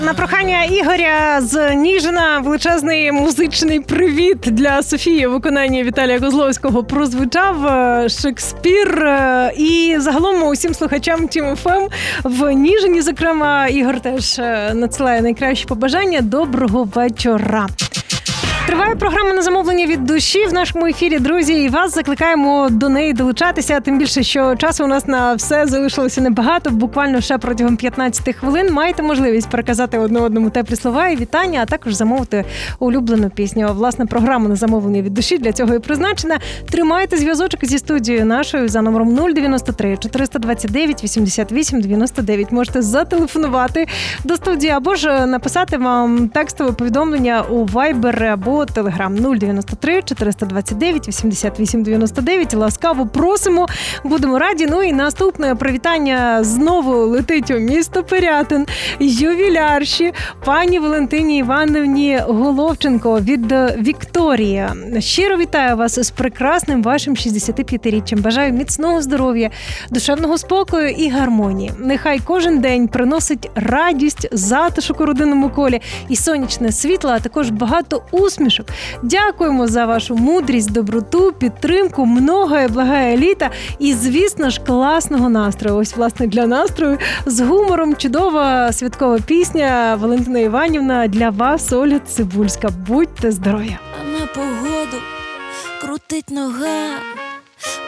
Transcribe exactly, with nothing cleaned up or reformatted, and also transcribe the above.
На прохання Ігоря з Ніжина величезний музичний привіт для Софії у виконанні Віталія Козловського прозвучав Шекспір. І загалом усім слухачам Тім еф ем в Ніжині, зокрема, Ігор теж надсилає найкращі побажання. Доброго вечора. Триває програма «На замовлення від душі» в нашому ефірі, друзі, і вас закликаємо до неї долучатися, тим більше, що часу у нас на все залишилося небагато, буквально ще протягом п'ятнадцять хвилин маєте можливість переказати одне одному теплі слова і вітання, а також замовити улюблену пісню. Власне, програма «На замовлення від душі» для цього і призначена. Тримайте зв'язочок зі студією нашою за номером нуль дев'яносто три чотириста двадцять дев'ять вісімдесят вісім дев'яносто дев'ять. Можете зателефонувати до студії або ж написати вам текстове повідомлення у Viber або Телеграм нуль дев'яносто три чотириста двадцять дев'ять вісімдесят вісім дев'яносто дев'ять. Ласкаво просимо, будемо раді. Ну і наступне привітання знову летить у місто Пирятин ювілярші пані Валентині Івановні Головченко від Вікторії. Щиро вітаю вас з прекрасним вашим шістдесятип'ятиріччям. Бажаю міцного здоров'я, душевного спокою і гармонії. Нехай кожен день приносить радість, затишок у родинному колі і сонячне світло, а також багато усмішок. Дякуємо за вашу мудрість, доброту, підтримку, многое благає літа і, звісно ж, класного настрою. Ось, власне, для настрою з гумором чудова святкова пісня Валентина Іванівна для вас, Оля Цибульська. Будьте здорові! А на погоду крутить нога.